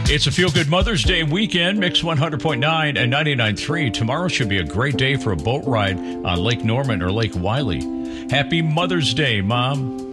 It's a feel-good Mother's Day weekend, Mix 100.9 and 99.3. Tomorrow should be a great day for a boat ride on Lake Norman or Lake Wylie. Happy Mother's Day, Mom.